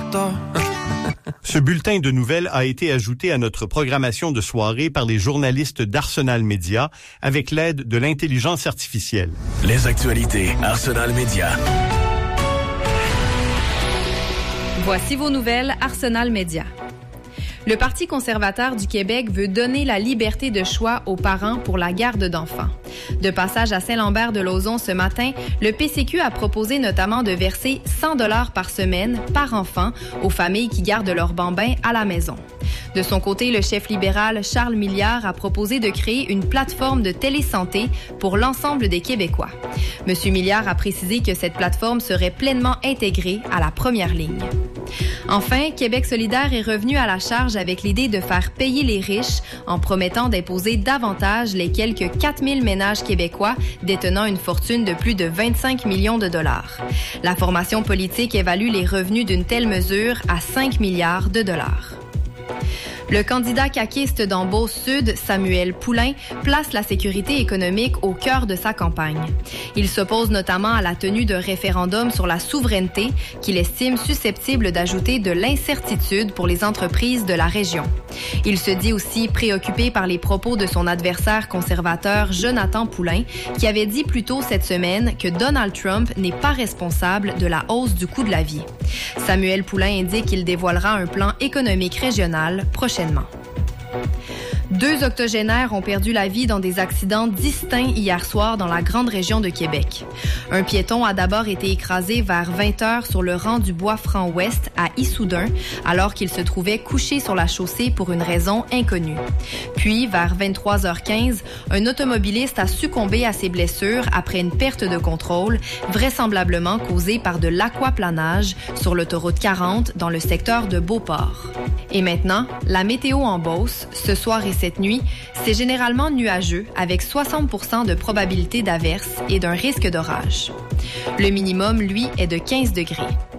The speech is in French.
docteur. Ce bulletin de nouvelles a été ajouté à notre programmation de soirée par les journalistes d'Arsenal Média avec l'aide de l'intelligence artificielle. Les actualités Arsenal Média. Voici vos nouvelles Arsenal Média. Le Parti conservateur du Québec veut donner la liberté de choix aux parents pour la garde d'enfants. De passage à Saint-Lambert-de-Lauzon ce matin, le PCQ a proposé notamment de verser 100 $ par semaine par enfant aux familles qui gardent leurs bambins à la maison. De son côté, le chef libéral Charles Milliard a proposé de créer une plateforme de télésanté pour l'ensemble des Québécois. M. Milliard a précisé que cette plateforme serait pleinement intégrée à la première ligne. Enfin, Québec solidaire est revenu à la charge avec l'idée de faire payer les riches en promettant d'imposer davantage les quelques 4000 ménages québécois détenant une fortune de plus de 25 millions de dollars. La formation politique évalue les revenus d'une telle mesure à 5 milliards de dollars. Le candidat caquiste dans Beauce-Sud, Samuel Poulain, place la sécurité économique au cœur de sa campagne. Il s'oppose notamment à la tenue d'un référendum sur la souveraineté qu'il estime susceptible d'ajouter de l'incertitude pour les entreprises de la région. Il se dit aussi préoccupé par les propos de son adversaire conservateur Jonathan Poulain, qui avait dit plus tôt cette semaine que Donald Trump n'est pas responsable de la hausse du coût de la vie. Samuel Poulain indique qu'il dévoilera un plan économique régional prochainement. 2 octogénaires ont perdu la vie dans des accidents distincts hier soir dans la grande région de Québec. Un piéton a d'abord été écrasé vers 20h sur le rang du Bois-Franc-Ouest à Issoudun, alors qu'il se trouvait couché sur la chaussée pour une raison inconnue. Puis, vers 23h15, un automobiliste a succombé à ses blessures après une perte de contrôle, vraisemblablement causée par de l'aquaplanage sur l'autoroute 40 dans le secteur de Beauport. Et maintenant, la météo en Beauce, ce soir et cette nuit, c'est généralement nuageux avec 60% de probabilité d'averse et d'un risque d'orage. Le minimum, lui, est de 15 degrés.